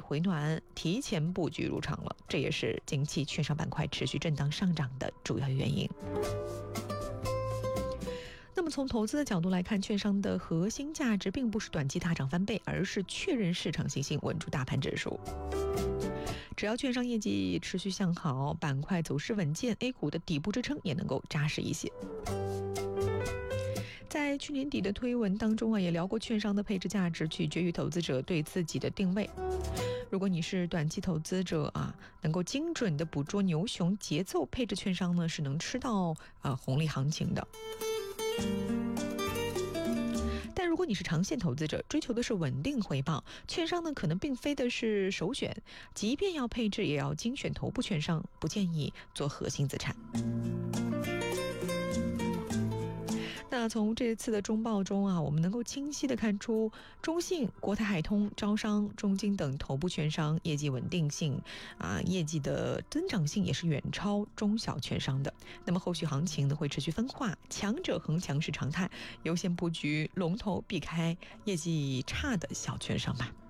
回暖，提前布局入场了，这也是近期券商板块持续震荡上涨的主要原因。那么从投资的角度来看，券商的核心价值并不是短期大涨翻倍，而是确认市场信心，稳住大盘指数。只要券商业绩持续向好，板块走势稳健， A 股的底部支撑也能够扎实一些。在去年底的推文当中也聊过，券商的配置价值取决于投资者对自己的定位。如果你是短期投资者能够精准的捕捉牛熊节奏，配置券商呢是能吃到红利行情的。但如果你是长线投资者，追求的是稳定回报，券商呢可能并非的是首选，即便要配置，也要精选头部券商，不建议做核心资产。那从这次的中报中我们能够清晰地看出，中信、国泰海通、招商、中金等头部券商业绩稳定性业绩的增长性也是远超中小券商的。那么后续行情呢会持续分化，强者恒强是常态，优先布局龙头，避开业绩差的小券商吧。